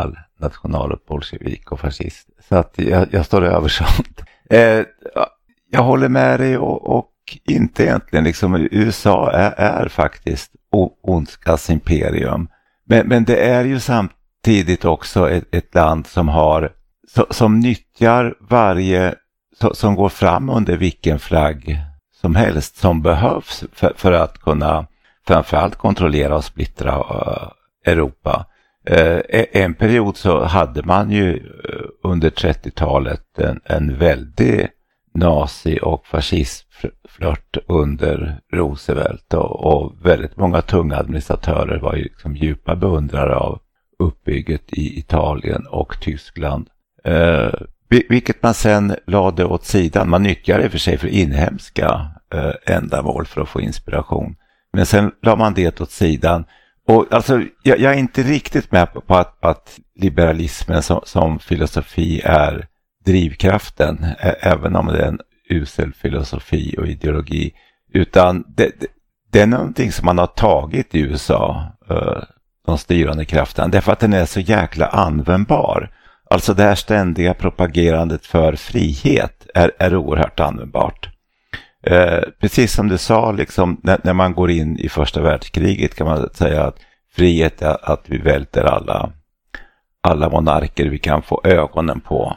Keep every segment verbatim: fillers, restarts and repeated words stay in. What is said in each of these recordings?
all national och bolsjevik och fascist. Så att jag, jag står över sånt. Eh, jag håller med dig och, och inte egentligen liksom U S A är, är faktiskt ondskas imperium. Men, men det är ju samtidigt också ett, ett land som har så, som nyttjar varje så, som går fram under vilken flagg som helst som behövs för, för att kunna framförallt kontrollera och splittra uh, Europa. Uh, en period så hade man ju uh, under trettiotalet en, en väldig nazi- och fascistflört under Roosevelt och, och väldigt många tunga administratörer var ju liksom djupa beundrare av uppbygget i Italien och Tyskland. Uh, vilket man sen lade åt sidan. Man nyttjade det för sig för inhemska uh, ändamål för att få inspiration. Men sen la man det åt sidan. Och alltså, jag, jag är inte riktigt med på att, att liberalismen som, som filosofi är drivkraften, ä, även om det är en usel filosofi och ideologi. Utan det, det, det är någonting som man har tagit i U S A, uh, de styrande kraften, därför att den är så jäkla användbar. Alltså det här ständiga propagerandet för frihet är, är oerhört användbart. Eh, precis som du sa, liksom, när, när man går in i första världskriget kan man säga att frihet är att vi välter alla, alla monarker vi kan få ögonen på.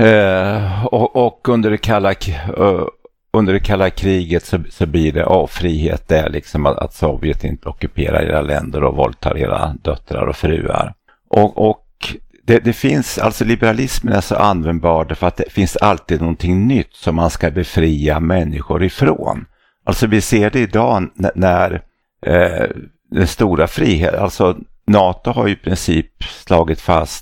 Eh, och, och under, det kalla, uh, under det kalla kriget så, så blir det oh, frihet är liksom att, att Sovjet inte ockuperar era länder och våldtar era döttrar och fruar. Och, och Det, det finns, alltså liberalismen är så användbar för att det finns alltid någonting nytt som man ska befria människor ifrån. Alltså vi ser det idag när, när eh, den stora friheten, alltså NATO har ju i princip slagit fast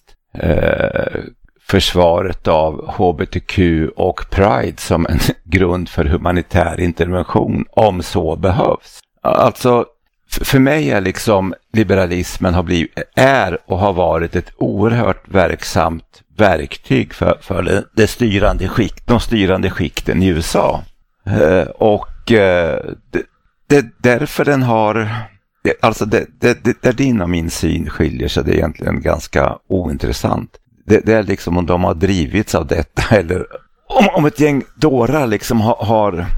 eh, försvaret av H B T Q och Pride som en grund för humanitär intervention om så behövs. Alltså för mig är liksom liberalismen har blivit, är och har varit ett oerhört verksamt verktyg för, för det styrande skikt, de styrande skikten i U S A. Eh, och eh, det, det, därför den har, det, alltså det, det, det, där din och min syn skiljer sig, det är egentligen ganska ointressant. Det, det är liksom om de har drivits av detta eller om, om ett gäng dårar liksom har, har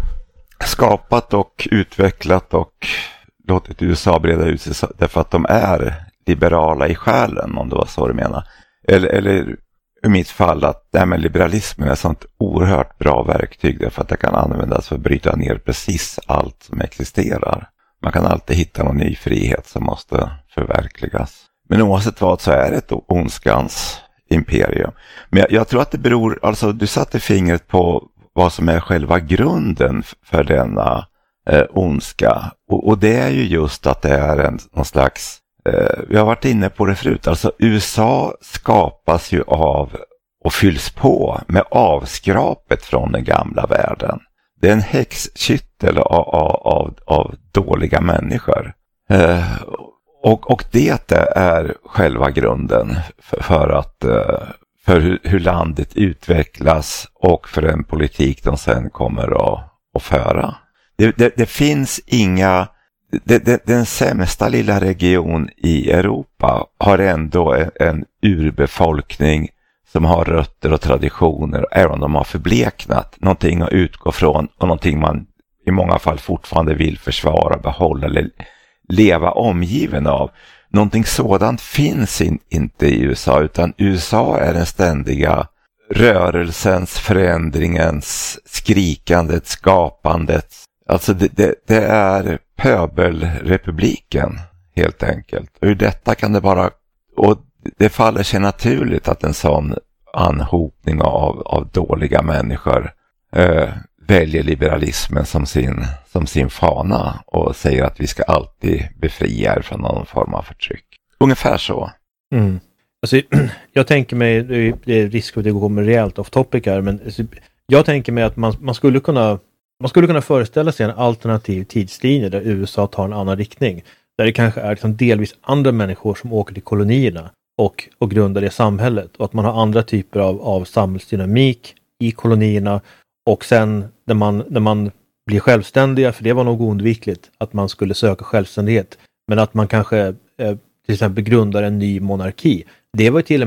skapat och utvecklat och låtit U S A breda ut sig därför att de är liberala i själen, om det var så du menar. Eller, eller i mitt fall att det här med liberalismen är ett sånt oerhört bra verktyg därför att det kan användas för att bryta ner precis allt som existerar. Man kan alltid hitta någon ny frihet som måste förverkligas. Men oavsett vad så är det ett ondskans imperium. Men jag, jag tror att det beror, alltså du satte fingret på vad som är själva grunden för denna Eh, ondska. Och, och det är ju just att det är en någon slags, eh, vi har varit inne på det förut, alltså U S A skapas ju av och fylls på med avskrapet från den gamla världen. Det är en häxkyttel av, av, av, av dåliga människor. Eh, och, och det är själva grunden för, för att eh, för hur, hur landet utvecklas och för en politik de sen kommer att, att föra. Det, det, det finns inga, det, det, den sämsta lilla region i Europa har ändå en, en urbefolkning som har rötter och traditioner, även om de har förbleknat, någonting att utgå från och någonting man i många fall fortfarande vill försvara, behålla eller leva omgiven av. Någonting sådant finns in, inte i U S A, utan U S A är den ständiga rörelsens, förändringens, skrikandet, skapandet. Alltså det, det, det är pöbelrepubliken helt enkelt. Och ur detta kan det bara, och det faller sig naturligt att en sån anhopning av, av dåliga människor eh, väljer liberalismen som sin, som sin fana och säger att vi ska alltid befria er från någon form av förtryck. Ungefär så. Mm. Alltså, jag tänker mig, det är risk att det går med rejält off topic här, men alltså, jag tänker mig att man, man skulle kunna Man skulle kunna föreställa sig en alternativ tidslinje där U S A tar en annan riktning. Där det kanske är liksom delvis andra människor som åker till kolonierna och, och grundar det samhället. Och att man har andra typer av, av samhällsdynamik i kolonierna. Och sen när man, när man blir självständiga, för det var nog oundvikligt att man skulle söka självständighet. Men att man kanske eh, till exempel grundar en ny monarki. Det var till